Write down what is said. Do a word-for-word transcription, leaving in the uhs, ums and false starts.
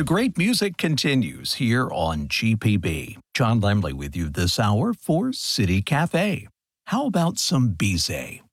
The great music continues here on G P B. John Lemley with you this hour for City Cafe. How about some Bizet?